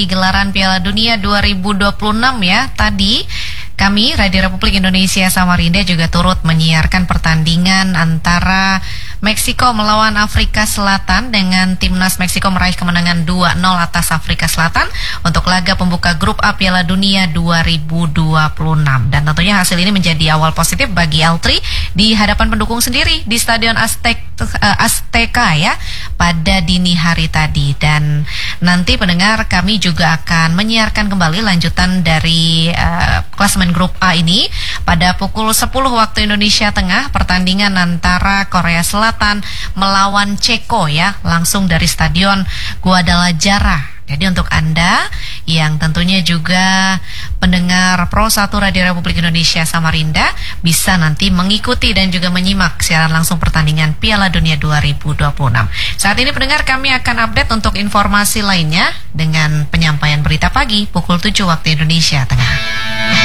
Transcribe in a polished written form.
Gelaran Piala Dunia 2026 ya. Tadi kami Radio Republik Indonesia Samarinda juga turut menyiarkan pertandingan antara Meksiko melawan Afrika Selatan dengan timnas Meksiko meraih kemenangan 2-0 atas Afrika Selatan untuk laga pembuka grup A Piala Dunia 2026. Dan tentunya hasil ini menjadi awal positif bagi L3 di hadapan pendukung sendiri di Stadion Azteca ya pada dini hari tadi. Dan nanti pendengar, kami juga akan menyiarkan kembali lanjutan dari klasemen grup A ini pada pukul 10 waktu Indonesia Tengah, pertandingan antara Korea Selatan melawan Ceko ya, langsung dari Stadion Guadalajara. Jadi untuk Anda yang tentunya juga pendengar Pro 1 Radio Republik Indonesia Samarinda bisa nanti mengikuti dan juga menyimak siaran langsung pertandingan Piala Dunia 2026. Saat ini pendengar, kami akan update untuk informasi lainnya dengan penyampaian berita pagi pukul 7 waktu Indonesia Tengah.